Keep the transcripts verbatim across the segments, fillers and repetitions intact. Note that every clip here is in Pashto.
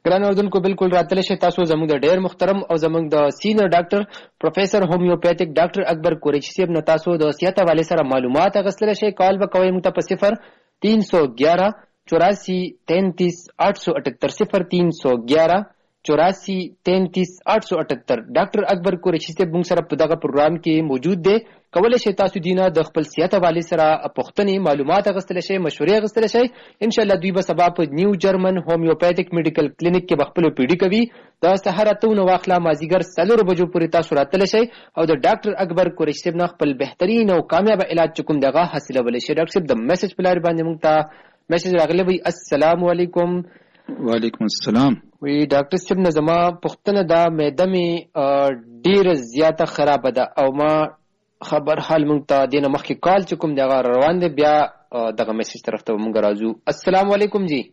ګران اوردونکو بالکل راتلی شئ تاسو زموږ د ډېر محترم او زموږ د سینیئر ډاکټر پروفیسر هومیوپیتیک ډاکټر اکبر قریشي صاحب نه تاسو د صحت حوالې سره معلومات اخیستلی شئ. کال به کوئ موږ ته په صفر تین سو گیارہ چوراسی تینتیس آٹھ سو اٹھتر صفر تین سو گیارہ چوراسی تینتیس آٹھ سو اٹھتر. ډاکټر اکبر قریشي صاحب موږ سره په دغه پروګرام کې موجود دی. کولی شئ تاسو دینه د خپل صحت حوالې سره پوښتنې معلومات اخیستلی شئ، مشورې اخیستلی شئ. انشاءالله دوی به سبا په نیو جرمن هومیوپیتیک میډیکل کلینیک کې به خپلو پی ډي کوي. د سهار اته نه واخله مازدیګر څلورو بجو پورې تاسو راتلی شئ او د ډاکټر اکبر قریشي صاحب نه خپل بهترین او کامیابه علاج چې کوم دی هغه حاصلولی شئ. ډاکټر صاحب د میسج په لارې باندې موږ ته میسج راغلی وي. السلام علیکم. وعلیکم السلام. وی ډاکټر صاحب نه زما پوښتنه ده، معده مې ډېره زیاته خرابه ده او ما خبر حال مونږ ته دینه مخکې کال چې کوم دغه روان دی بیا دغه میسج طرف ته مونږ راځو. السلام علیکم جی.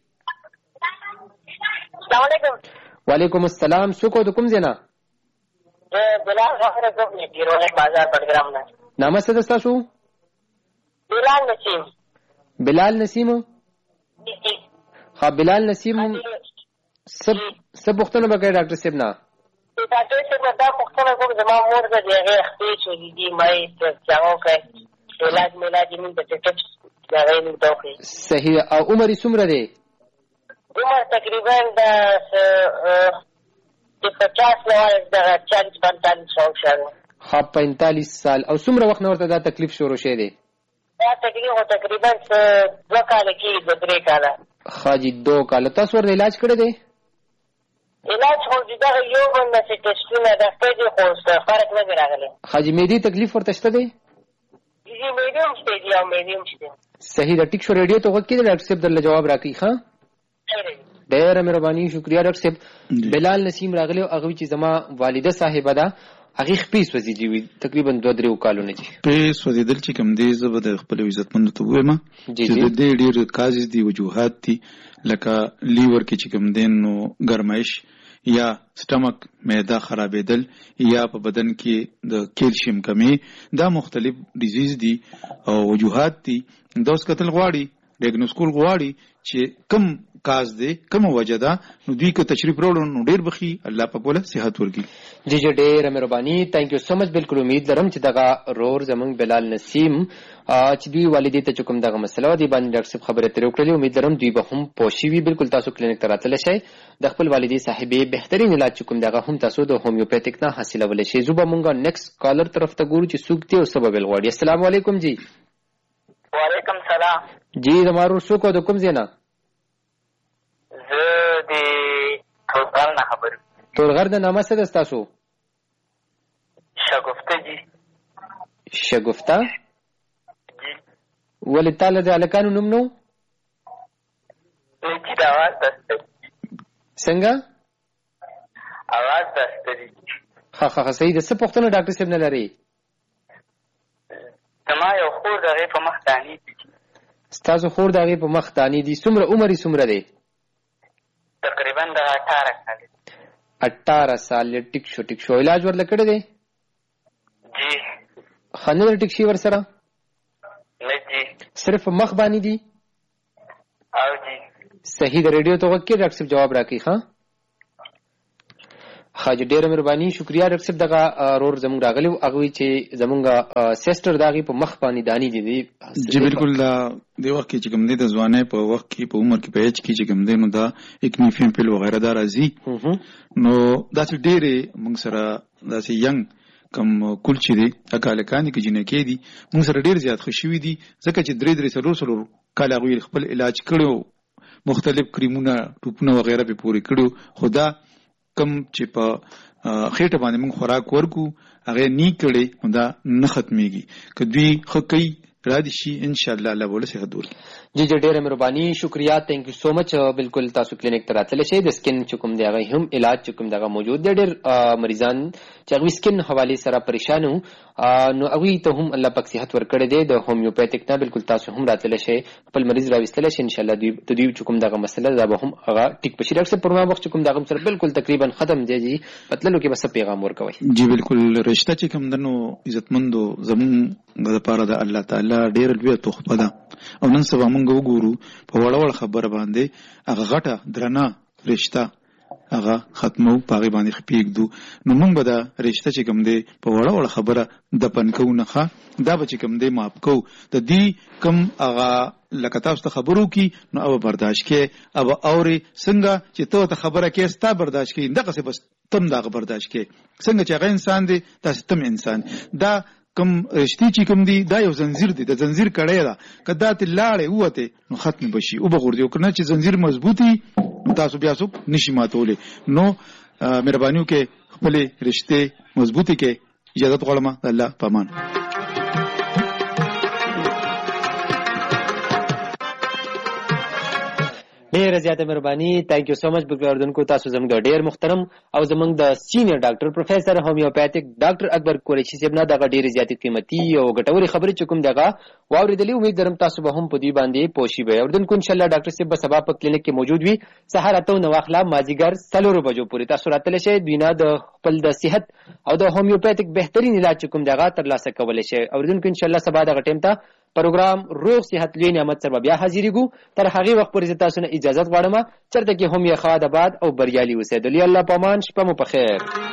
السلام علیکم. وعلیکم السلام. څوک او د کوم ځای نه؟ بلال غفر کوم دی پیرونه بازار پټګرام نه. نامه څه ده ستاسو؟ بلال نسیم. بلال نسیم. ها بلال نسیم سب سب پوښتنه به کوي ډاکټر صاحب نه. ډاکټر صاحب دا پوښتنه کوم زما مور ده د هغې خپې شولي دي ما یې چاغه وکړی علاج ملاج یې موږ ته ټکټ د هغې موږ ته وښیي. صحیح. او عمر یې څومره دی؟ عمر تقریبا د د پچاس نه وایي دغه چالیس پنتالیس سال شاید. ها پنتالیس سال. او څومره وخت نه ورته دا تکلیف شروع شوی دی؟ دا تکلیف خو تقریبا دوه کاله کېږي دوه درې کاله. ښه جي دوه کاله. تاسو ورته علاج کړی دی؟ علاج خو دغه یو بل نسې ټسټونه داسې دي خو فرق نه دی راغلی. ښه جي معدې تکلیف ورته شته دی؟ جي معدې هم شته دي او معدې هم شته. صحیح ده. ټیک شو. ریډیو ته غوږ کېږدئ ډاکټر صاحب درله جواب راکوي. ښه ډېره مهرباني شکریه ډاکټر صاحب. بلال نسیم راغلی او هغه وایي چې زما والده صاحبه ده هغې خپې سوځېدي وي تقریبا دوه درېو کالونه دي. خپې سوځېدل چې کوم دی زه به د خپلو عزتمندو ته ووایم چې د دې ډېر کازز دي وجوهات دي لکه لیور کې چې کوم دی نو ګرمایش یا سټمک معده خرابېدل یا په بدن کې د کیلشیم کمی دا مختلف ډیزیز دي او وجوهات دي. دا اوس کتل غواړي ډیګنوز کول غواړي چې کم کاز دی کوم وجه ده نو دوی که تشریف راوړو نو ډېر بخي الله په بوله صحت ورکړي. جی جی ډېره مهرباني. تھینک یو سو مچ. بالکل امید لرم چې دغه رور زمونږ بلال نسیم چې دوی والدې ته چې کوم دغه مسله وه دې باندې ډاکټر صاحب خبرې ترې وکړلې. امید لرم دوی به هم پوه شوي. بالکل تاسو کلینیک ته راتلی شئ د خپل والدې صاحبې بهترین علاج چې کوم دغه هم تاسو د هومیوپیتیک نه حاصلولی شئ. زه به مونږ نیکسټ کالر طرف ته ګورو چې څوک دی او څه به بل غواړي. السلام علیکم جی. وعلیکم سلام. جی زما رور څوک او د کوم ځای نه؟ زه د تورغر نه خبر یم. تورغر د نامه څه ده ستاسو؟ شګفته جي. شګفته جي. ولې تاله د هلکانو نوم نه و؟ جي د اواز دسته دي. څنګه؟ اواز دسته دي. ښه ښه ښه صحیح ده. څه پوښتنه ډاکټر صاحب نه لرئ؟ زما یو خور د هغې په مخ دانې دي. ستاسو خور د هغې په مخ دانې دي. څومره عمر یې څومره دی؟ تقریبا د اټاره کال. اټاره سال. ټیک شو ټیک شو. علاج ورله کړی دی؟ جی. ښه نه ده ټیک شي ورسره؟ نه جی. صرف په مخ باندې دي؟ او جی. صحیح ده. ریډیو ته غوږ کړئ ډاکټر صاحب جواب راکوي. ښه ښه جي ډېره مهرباني شکریه ډاکټر صاحب. دغه رور زموږ راغلی و هغه وایي چې زموږ سسټر د هغې په مخ باندې دانې دي. جی بالکل. دا د وخت کې چې کوم دی د ځوانۍ په وخت کې په عمر کې په ایج کې چې کوم دی نو دا اکنیفیم پیل وغیره دا راځي نو داسې ډېرې موږ سره داسې ینګ کم کول چې دی هغه هلکان دي که جینکې دي موږ سره ډېر زیات ښه شوي دي ځکه چې درې درې څلور څلور کاله هغوی خپل علاج کړی مختلف کریمونه ټوپونه وغیره پې پورې کړي خو دا کم چې په خېټه باندې موږ خوراک ورکو هغې نی کړی نو دا نه ختمېږي. که دوی ښه کوي را دي شي انشاءالله الله به صحت ورکړي. جی جی ډېره مهرباني شکریه. تھینک یو سو مچ. بالکل تاسو کلینیک ته راتلی شئ. د سکن چې کوم دی هغه هم علاج چې کوم دغه موجود دی. ډېر مریضان چې هغوی سکن حوالې سره پریشان وو نو هغوی ته هم الله پاک صحت ورکړی دی د هومیوپیتیک نه. بالکل تاسو هم راتلی شئ خپل مریض راویستلی شئ. انشاءالله دوی د دوی چې کوم دغه مسله دا به هم هغه ټیک به شي. ډاکټر صاحب پر ما وخت چې کوم دغه سره بالکل تقریبا ختم دی جي په تللو کې به څه پیغام ورکوئ؟ جی بالکل. رشته چې کوم ده نو عزتمندو زموږ دپاره د الله تعالی ډېره لویه تحفه ده او نن سبا موږ وګورو په وړه وړه خبره باندې هغه غټه درنه رشته هغه ختمو پاغي باندې خپېږدو نو موږ به دا رشته چې کوم دی په وړه وړه خبره دپن کوو نه ښه دا به چې کوم دی ماپ کوو د دې کوم هغه لکه تاسو ته خبرو کی نو او برداشت کې او اوري څنګه چې ته ته خبره کې ستا برداشت کې دغه څه بس تم دا برداشت کې څنګه چې هغه انسان دی تاسو تم انسان دا کوم رشتي چې کوم دی دا یو زنجیر دی د زنجیر کړی دا کدا ته لاړې وته نو ختم بشي او بغور دی کنه چې زنجیر مضبوطی تاسو بیا څوک نشي ماتولې نو مهربانيو کې خپل رشته مضبوطی کې اجازه غواړم الله پامان ډیر زیاته مهرباني ثانک یو سو مچ بګوردونکو تاسو زموږ د ډیر محترم او زموږ د سینیئر ډاکټر پروفیسور هومیوپیتیک ډاکټر اکبر قریشي صاحب نه دغه ډیر زیاتې قیمتي او ګټوري خبرې چې کوم دغه واوریدلې امید درم تاسو به هم په دې باندې پوښي به اردوونکو ان شاء الله ډاکټر صاحب به سبا په کلینیک کې موجود وي سهار اته نو اخلا مازیګر څلور بجو پورې تاسو راتلی شئ دوینه د خپل د صحت او د هومیوپیتیک بهترین علاج کوم دغه ترلاسه کولی شئ اردوونکو ان شاء الله سبا دغه ټیم ته پروګرام روغ صحت لوی نعمت سره بیا حاضرېږو تر هغې وخت پورې تاسو نه اجازت غواړم چېرته کې هم یې ښاد آباد او بریالي اوسېدلي الله پامان شپه مو په خیر